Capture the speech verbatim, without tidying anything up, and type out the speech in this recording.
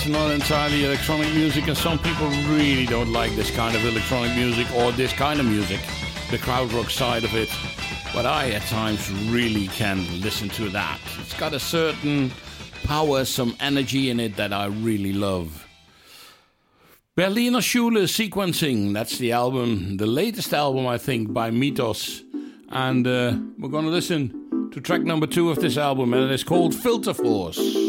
it's not entirely electronic music, and some people really don't like this kind of electronic music or this kind of music, the krautrock side of it. But I, at times, really can listen to that. It's got a certain power, some energy in it that I really love. Berliner Schule Sequencing, that's the album, the latest album, I think, by Mythos. And uh, we're going to listen to track number two of this album, and it's called Filter Force.